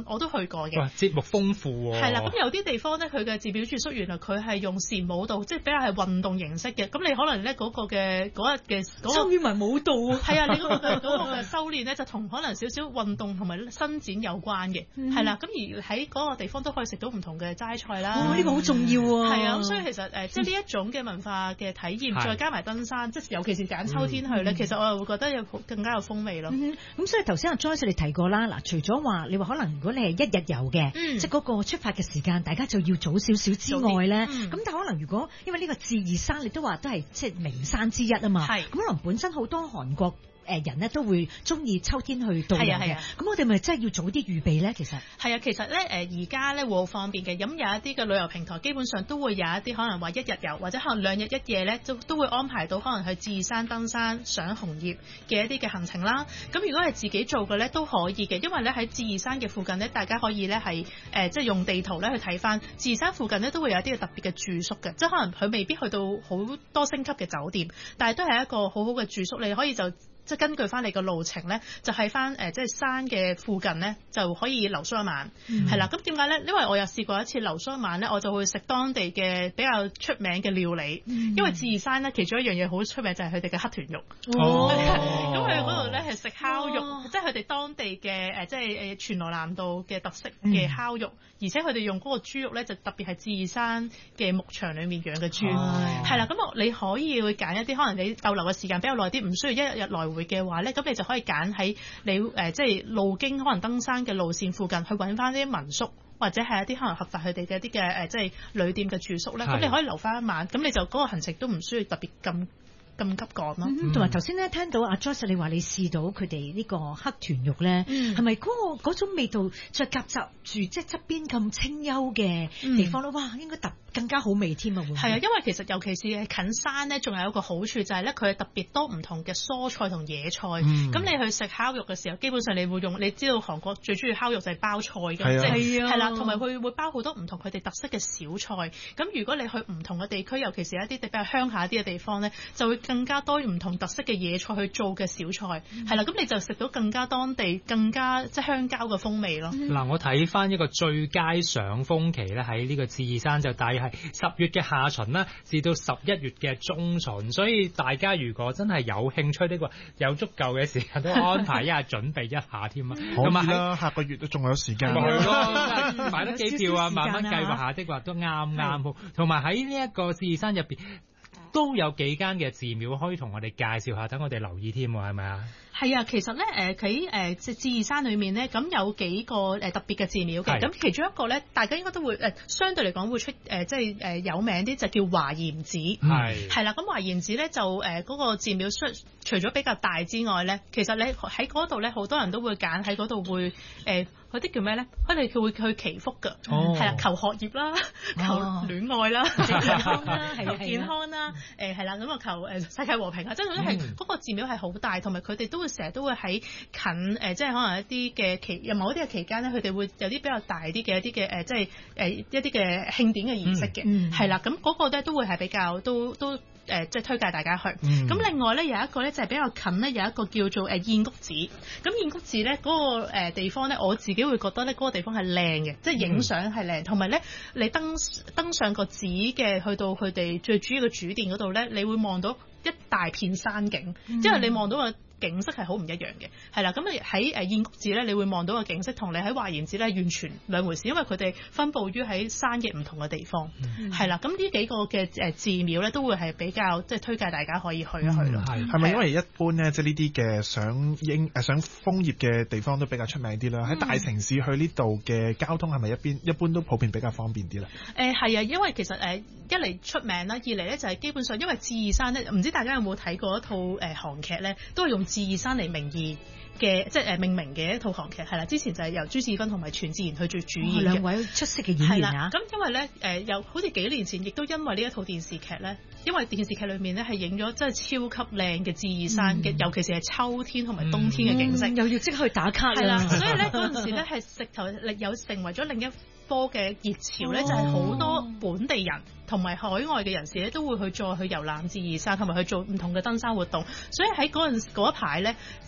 我都去過嘅。 哇，節目豐富喎。 係啦，咁有啲地方咧，佢嘅自表住宿原來佢係用蟬舞蹈，即係比較係運動形式嘅。咁你可能咧嗰日嘅參與埋舞蹈啊。 係啊，你嗰個嘅修練咧，就同可能少少運動同埋伸展有關嘅。係啦，咁而喺嗰個地方都可以食到唔同嘅齋菜啦。 呢個好重要啊。 係啊，咁所以其實即係呢一種嘅文化嘅體驗，再加埋登山，即係尤其是揀秋天去咧，其實我又會覺得更加有風味咯。 咁所以頭先阿 Joyce 你提過啦，嗱，除咗話你話可能如果你係一日遊嘅，即係嗰個出發嘅時間，大家就要早少少之外咧，咁但係可能如果因為呢個智異山，你都話都係即係名山之一啊嘛，咁可能本身好多韓國人咧都會中意秋天去度假嘅，咁我哋咪真係要早啲預備咧？其實係啊，其實咧而家咧會好方便嘅，咁有一啲嘅旅遊平台基本上都會有一啲可能話一日遊或者可能2日1夜咧，都會安排到可能去智異山登山、賞紅葉嘅一啲嘅行程啦。咁如果係自己做嘅咧都可以嘅，因為咧喺智異山嘅附近咧，大家可以咧係即係用地圖咧去睇翻智異山附近咧都會有一啲嘅特別嘅住宿嘅，即係可能佢未必去到好多星級嘅酒店，但係都係一個好好嘅住宿，你可以就即係根據翻你個路程咧，就喺翻即係山嘅附近咧，就可以留宿一晚。係啦，咁點解咧？因為我有試過一次留宿一晚咧，我就會食當地嘅比較出名嘅料理。因為智異山咧，其中一樣嘢好出名就係佢哋嘅黑豚肉。咁佢哋嗰度咧係食烤肉，即係佢哋當地嘅即係全羅南道嘅特色嘅烤肉，而且佢哋用嗰個豬肉咧就特別係智異山嘅牧場裡面養嘅豬。係啦，咁你可以會揀一啲可能你逗留嘅時間比較耐啲，唔需要一日來回嘅話咧，咁你就可以揀喺你即係路經可能登山嘅路線附近去揾翻啲民宿，或者係一啲可能合法佢哋嘅一啲嘅即係旅店嘅住宿咧，咁你可以留翻一晚，咁你就嗰個行程都唔需要特別咁急趕咯。 同埋頭先咧聽到阿 Joyce 你話你試到佢哋呢個黑豚肉咧，係咪嗰種味道再夾雜住即係側邊咁清幽嘅地方咧？哇，應該更加好味添啊！ 係啊，因為其實尤其是近山咧，仲有一個好處就係咧，佢係特別多唔同嘅蔬菜同野菜。咁你去食烤肉嘅時候，基本上你會用，你知道韓國最中意烤肉就係包菜㗎，即係啦，同埋佢會包好多唔同佢哋特色嘅小菜。咁如果你去唔同嘅地區，尤其是一啲比較鄉下啲嘅地方咧，就會更加多唔同特色嘅野菜去做嘅小菜。係啦，咁你就食到更加當地、更加即係鄉郊嘅風味咯。 嗱，我睇翻一個最佳賞楓期咧，喺呢個智異山就大約係10月嘅下旬啦，至到11月嘅中旬，所以大家如果真係有興趣呢個有足夠嘅時間，都安排一下準備一下添啊。 咁啊，下個月都仲有時間。 係咯，買得機票啊，慢慢計劃下的話都啱好。同埋喺呢一個智異山入邊，都有幾間嘅寺廟可以同我哋介紹下，等我哋留意添喎，係咪啊？ 係啊，其實咧喺智異山裏面咧，咁有幾個特別嘅寺廟嘅，咁其中一個咧，大家應該都會相對嚟講會出即係有名啲，就叫華嚴寺。係啦，咁華嚴寺咧就嗰個寺廟除咗比較大之外咧，其實你喺嗰度咧，好多人都會揀喺嗰度會嗰啲叫咩咧？佢會去祈福㗎，係啦，求學業啦，求戀愛啦，健康啦，求健康啦，係啦，咁啊求世界和平啊，即係嗰啲係嗰個寺廟係好大，同埋佢哋都會成日都會喺近即係可能一啲嘅某一啲嘅期間咧，佢哋會有啲比較大啲嘅一啲嘅即係一啲嘅慶典嘅儀式嘅，係啦，咁嗰個咧都會係比較都即係推介大家去。咁另外咧有一個咧就係比較近咧，有一個叫做燕谷寺。咁燕谷寺咧嗰個地方咧，我自己會覺得咧嗰個地方係靚嘅，即係影相係靚，同埋咧你登上個寺嘅去到佢哋最主要嘅主殿嗰度咧，你會望到一大片山景，因為你望到個景色係好唔一樣嘅，係啦。咁你喺燕谷寺咧，你會望到個景色同你喺華嚴寺咧完全兩回事，因為佢哋分佈於喺山嘅唔同嘅地方，係啦。咁呢幾個嘅寺廟咧，都會係比較即係推介大家可以去一去咯。 係咪因為一般咧，即係呢啲嘅賞楓葉嘅地方都比較出名啲啦？喺大城市去呢度嘅交通係咪一般都普遍比較方便啲啦？ 係啊，因為其實一嚟出名啦，二嚟咧就係基本上因為智異山咧，唔知大家有冇睇過一套韓劇咧，都係用智異山嚟名義嘅，即係命名嘅一套韓劇，係啦。之前就係由朱智勳同埋全智賢去做主演嘅兩位出色嘅演員啊。 咁因為咧有好似幾年前，亦都因為呢一套電視劇咧，因為電視劇裏面咧係影咗真係超級靚嘅智異山嘅，尤其是係秋天同埋冬天嘅景色， 又要即刻去打卡係啦。所以咧嗰陣時咧係直頭有成為咗另一波嘅熱潮咧，就係好多本地人同埋海外嘅人士咧都會再去遊覽智異山，同埋去做唔同嘅登山活動。所以喺嗰一排咧，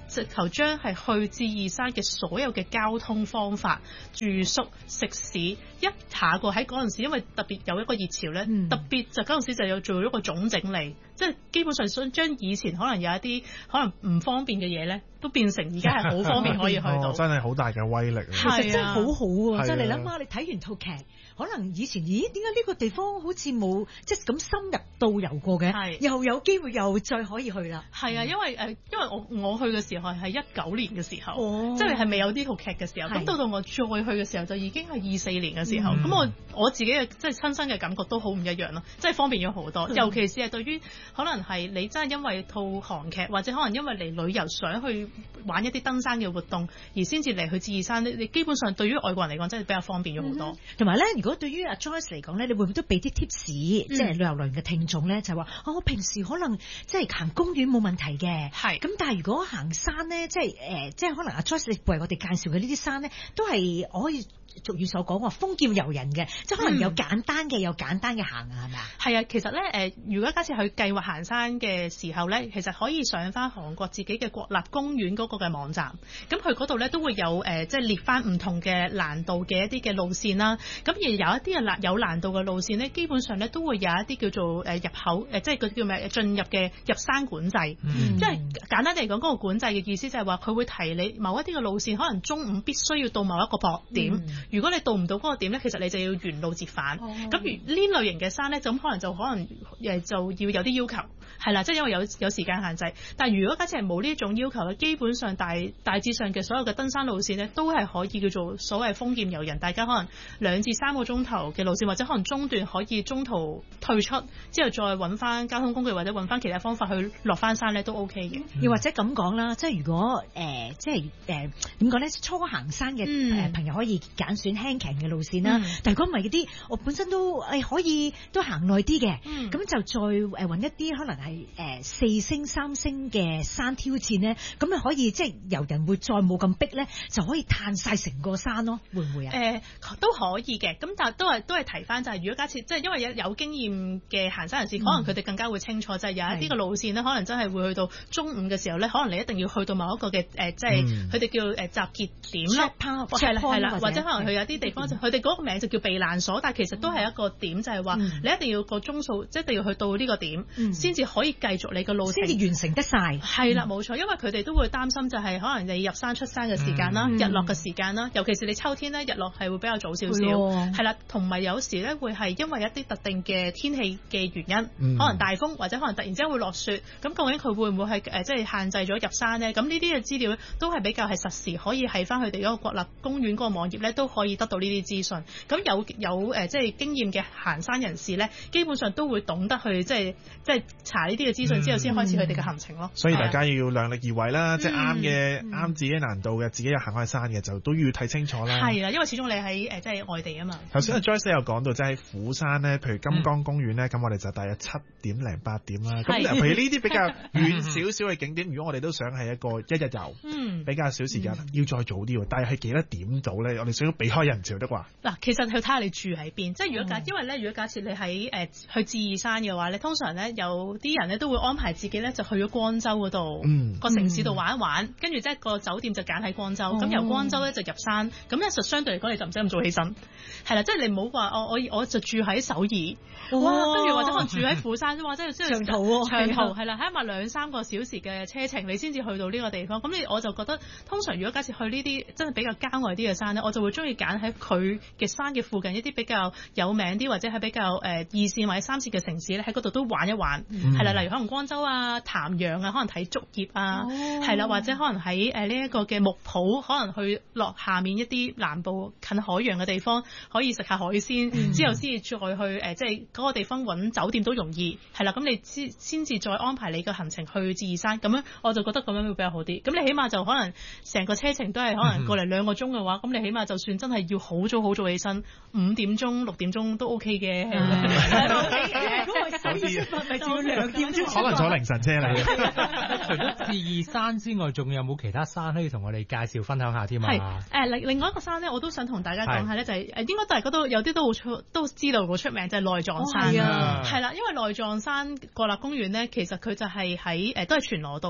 直頭將係去智異山嘅所有嘅交通方法、住宿、食肆一下過喺嗰陣時，因為特別有一個熱潮咧，特別就嗰陣時就有做一個總整理，即係基本上想將以前可能有一啲可能唔方便嘅嘢咧，都變成而家係好方便可以去到。 真係好大嘅威力。 其實真係好好啊！即係你諗下，你睇完套劇，可能以前點解呢個地方好似冇即係咁深入導遊過嘅？又有機會又再可以去啦。 係啊，因為我去嘅時候係19年嘅時候，即係未有呢套劇嘅時候。咁到我再去嘅時候，就已經係24年嘅時候。咁我自己嘅即係親身嘅感覺都好唔一樣咯，即係方便咗好多。尤其是係對於可能係你真係因為套韓劇，或者可能因為嚟旅遊想去玩一啲登山嘅活動，而先至嚟去智異山，你基本上對於外國人嚟講真係比較方便咗好多。 同埋咧，如果對於阿 Joyce 嚟講咧，你會唔會都俾啲 tips，即係旅遊類嘅聽眾咧，就話我平時可能即係行公園冇問題嘅，咁但係如果行山咧，即係可能阿 Joyce 你為我哋介紹嘅呢啲山咧，都係我可以俗語所講話風劍遊人嘅，即係可能有簡單嘅，有簡單嘅行啊，係咪啊？係啊， 其實咧如果假設去計劃行山嘅時候咧，其實可以上翻韓國自己嘅國立公園嗰個嘅網站，咁佢嗰度咧都會有即係列翻唔同嘅難度嘅一啲嘅路線啦。咁而有一啲嘅有難度嘅路線咧，基本上咧都會有一啲叫做入口即係嗰啲叫咩進入嘅入山管制。即係簡單嚟講，嗰個管制嘅意思就係話佢會提你某一啲嘅路線，可能中午必須要到某一個駁點。如果你到唔到嗰個點咧，其實你就要原路折返。咁呢類型嘅山咧，咁可能就就要有啲要求，係啦，即係因為有時間限制。但係如果假設係冇呢種要求咧，基本上大致上嘅所有嘅登山路線咧，都係可以叫做所謂風劍遊人。大家可能2至3個鐘頭嘅路線，或者可能中段可以中途退出，之後再揾翻交通工具或者揾翻其他方法去落翻山咧，都 OK 嘅。 又或者咁講啦，即係如果即係點講咧，初行山嘅朋友可以揀選輕騎嘅路線啦。但係如果唔係嗰啲，我本身都可以都行耐啲嘅，咁就再揾一啲可能係4星3星嘅山挑戰咧，咁咪可以即係遊人會再冇咁逼咧，就可以嘆晒成個山咯，會唔會啊？ 都可以嘅，咁但係都係提翻就係，如果假設即係因為有經驗嘅行山人士，可能佢哋更加會清楚，就係有一啲嘅路線咧，可能真係會去到中午嘅時候咧，可能你一定要去到某一個嘅即係佢哋叫集結點啦，係啦，或者可能佢有啲地方佢哋嗰個名就叫避難所，但係其實都係一個點，就係話你一定要個鐘數，即係一定要去到呢個點，先至可以繼續你個路程， 先至完成得晒。 係啦，冇錯，因為佢哋都會擔心就係可能你入山出山嘅時間啦，日落嘅時間啦，尤其是你秋天咧，日落係會比較早少少，係啦，同埋有時咧會係因為一啲特定嘅天氣嘅原因，可能大風或者可能突然之間會落雪，咁究竟佢會唔會係即係限制咗入山咧？咁呢啲嘅資料咧都係比較係實時，可以喺翻佢哋嗰個國立公園嗰個網頁咧都可以得到呢啲資訊。咁有即係經驗嘅行山人士咧，基本上都會懂得去即係查呢啲嘅資訊之後，先開始佢哋嘅行程咯。 所以大家要量力而為啦，即係啱自己難度嘅，自己又行開山嘅，就都要睇清楚啦。 係啦，因為始終你喺即係外地啊嘛。 頭先阿 Joyce 有講到，即係虎山咧，譬如金剛公園咧，咁我哋就大約7點零8點啦。咁譬如呢啲比較遠少少嘅景點，如果我哋都想係一個一日遊，比較少時間，要再早啲喎。但係係幾多點到咧？我哋想避開人潮的話， 嗱，其實佢睇下你住喺邊。即係如果因為咧，如果假設你喺去智異山嘅話咧，通常咧有啲人咧都會安排自己咧就去咗光州嗰度個城市度玩一玩，跟住即係個酒店就揀喺光州，咁由光州咧就入山，咁咧實相對嚟講你就唔使咁早起身，係啦，即係你唔好話我就住喺首爾，哇，跟住或者可能住喺釜山啫嘛，即係長途係啦，起碼2-3個小時嘅車程你先至去到呢個地方。咁我就覺得通常如果假設去呢啲真係比較郊外啲嘅山咧，我就會中意揀喺佢嘅山嘅附近一啲比較有名啲或者係比較2線或者3線嘅城市咧，喺嗰度都玩一玩，係啦，例如可能光州啊、潭陽啊，可能睇竹葉啊，係啦，或者可能喺呢一個嘅木浦，可能去落下面一啲南部近海洋嘅地方，可以食下海鮮，之後先至再去即係嗰個地方揾酒店都容易，係啦，咁你先至再安排你個行程去智異山，咁樣我就覺得咁樣會比較好啲。咁你起碼就可能成個車程都係可能過嚟2個鐘嘅話，咁你起碼就算真係要好早起身，5點鐘、6點鐘都 OK 嘅。 如果我首爾出發，咪就要2點鐘， 可能坐凌晨車嚟。 除咗智異山之外，仲有冇其他山可以同我哋介紹分享下添啊？ 另外一個山咧，我都想同大家講下咧，就係應該大家都有啲都知道好出名，就係內藏山。係啦，因為內藏山國立公園咧，其實佢就係喺都係全羅道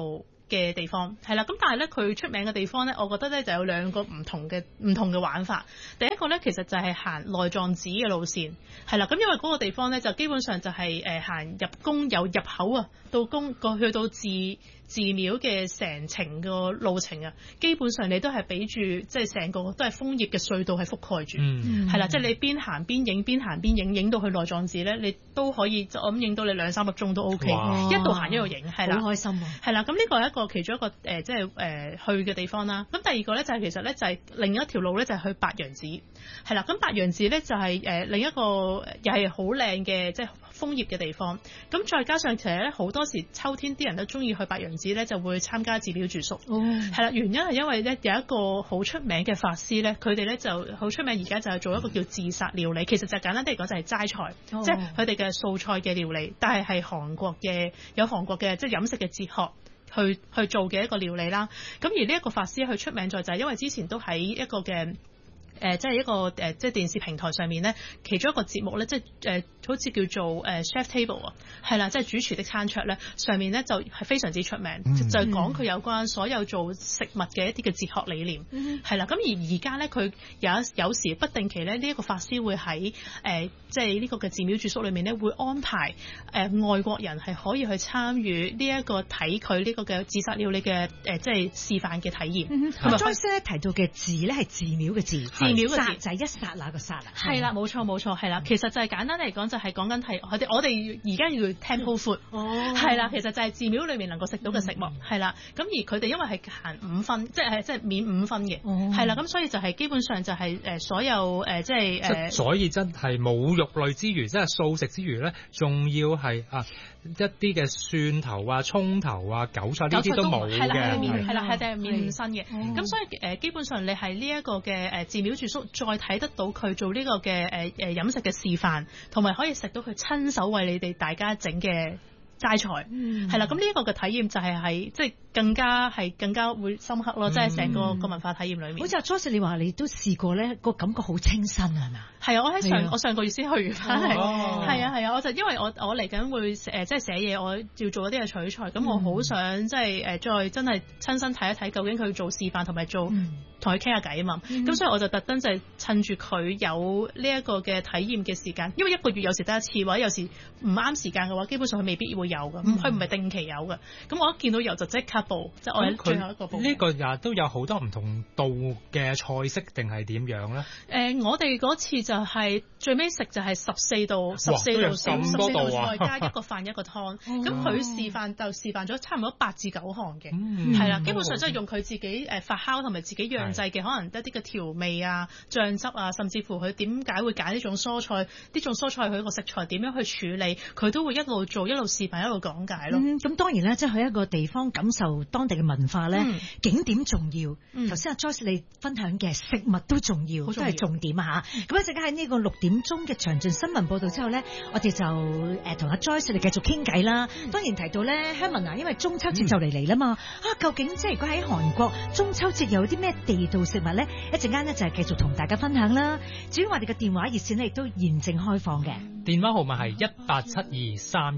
嘅地方係啦，咁但係咧佢出名嘅地方咧，我覺得咧就有兩個唔同嘅玩法。第一個咧其實就係行內藏寺嘅路線，係啦，咁因為嗰個地方咧就基本上就係行入宮有入口啊，到宮過去到寺廟嘅成程個路程啊，基本上你都係俾住即係成個都係楓葉嘅隧道係覆蓋住，係啦，即係你邊行邊影，邊行邊影，影到去內藏寺咧，你都可以我諗影到你2-3粒鐘都 OK，一路行一路影，係啦， 好開心啊， 係啦，咁呢個係一個其中一個即係去嘅地方啦。咁第二個咧就係其實咧就係另一條路咧就係去白楊寺，係啦，咁白楊寺咧就係另一個又係好靚嘅即係楓葉嘅地方。咁再加上其實咧好多時秋天啲人都中意去白楊寺咧，就會參加寺廟住宿，係啦，原因係因為咧有一個好出名嘅法師咧，佢哋咧就好出名，而家就係做一個叫自殺料理，其實就簡單啲嚟講就係齋菜，即係佢哋嘅素菜嘅料理，但係韓國嘅有韓國嘅即係飲食嘅哲學去做嘅一個料理啦。咁而呢一個法師佢出名在就係因為之前都喺一個嘅即係一個即係電視平台上面咧，其中一個節目咧，即係好似叫做Chef Table 啊，係啦，即係主廚的餐桌咧，上面咧就係非常之出名，就係講佢有關所有做食物嘅一啲嘅哲學理念，係啦。咁而家咧佢有時不定期咧，呢一個法師會喺即係呢個嘅寺廟住宿裏面咧，會安排外國人係可以去參與呢一個睇佢呢個嘅自殺料理嘅即係示範嘅體驗。 Joyce 咧提到嘅字咧係寺廟嘅字。寺廟嘅字就係一剎那個剎啦， 係啦，冇錯，係啦，其實就係簡單嚟講，就係講緊係我哋而家要 temple food，係啦，其實就係寺廟裏面能夠食到嘅食物，係啦，咁而佢哋因為係行5分，即係免5分嘅，係啦，咁所以就係基本上就係所有即係所以真係冇肉類之餘，即係素食之餘咧，仲要係一啲嘅蒜頭啊、葱頭啊、韭菜呢啲都冇嘅，係啦，係免5分嘅，咁所以基本上你係呢一個嘅寺廟住宿，再睇得到佢做呢個嘅飲食嘅示範，同埋可以食到佢親手為你哋大家整嘅齋菜，係啦，咁呢一個嘅體驗就係喺即係更加會深刻咯，即係成個文化體驗裏面。 好似阿 Joyce 你話你都試過咧，個感覺好清新係嘛？ 係啊，我上個月先去翻嚟，係啊，我就因為我嚟緊會即係寫嘢，我要做一啲嘅取材，咁我好想即係再真係親身睇一睇究竟佢做示範同埋做同佢傾下偈啊嘛，咁所以我就特登就係趁住佢有呢一個嘅體驗嘅時間，因為1個月有時得一次，或者有時唔啱時間嘅話，基本上佢未必會有嘅，佢唔係定期有嘅。咁我一見到有就即刻報，即係我喺最後一個報。 呢個日都有好多唔同度嘅菜式定係點樣咧？ 我哋嗰次就係最尾食就係14道菜加一個飯一個湯，咁佢示範咗差唔多8至9項嘅，係啦，基本上即係用佢自己發酵同埋自己釀製嘅可能一啲嘅調味啊、醬汁啊，甚至乎佢點解會揀呢種蔬菜，呢種蔬菜佢個食材點樣去處理，佢都會一路做一路示範一路講解咯。 咁當然咧，即係去一個地方感受當地嘅文化咧，景點重要。頭先阿 Joyce 你分享嘅食物都重要，都係重點啊嚇。咁一陣間喺呢個6點鐘嘅詳盡新聞報導之後咧，我哋就同阿 Joyce 你繼續傾偈啦。當然提到咧，Herman啊，因為中秋節就嚟啦嘛，究竟即係如果喺韓國中秋節有啲咩地道食物咧？一陣間咧就係繼續同大家分享啦。至於我哋嘅電話熱線咧，亦都現正開放嘅， 電話號碼係18723。